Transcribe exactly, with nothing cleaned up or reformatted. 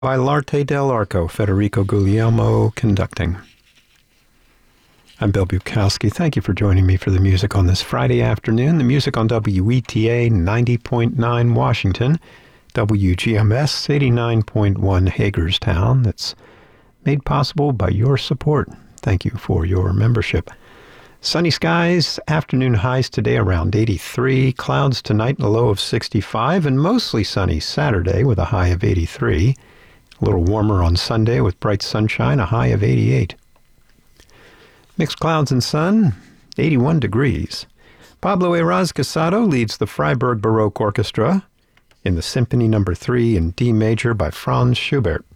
by L'Arte dell'Arco, Federico Guglielmo conducting. I'm Bill Bukowski. Thank you for joining me for the music on this Friday afternoon. The music on W E T A ninety point nine Washington, W G M S eighty-nine point one Hagerstown. That's made possible by your support. Thank you for your membership. Sunny skies, afternoon highs today around eighty-three, clouds tonight and a low of sixty-five, and mostly sunny Saturday with a high of eighty-three. A little warmer on Sunday with bright sunshine, a high of eighty-eight. Mixed clouds and sun, eighty-one degrees. Pablo Eraz Casado leads the Freiburg Baroque Orchestra in the Symphony Number three in D major by Franz Schubert.